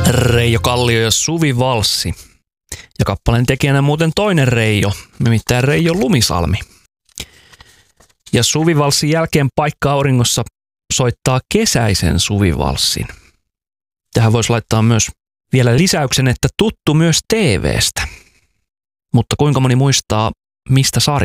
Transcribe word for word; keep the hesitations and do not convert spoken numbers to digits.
Reijo Kallio ja Suvi Valssi. Ja kappaleen tekijänä muuten toinen Reijo, nimittäin Reijo Lumisalmi. Ja Suvi Valssin jälkeen Paikka auringossa soittaa kesäisen Suvi Valssin. Tähän voisi laittaa myös vielä lisäyksen, että tuttu myös T V:stä. Mutta kuinka moni muistaa, mistä sarjasta?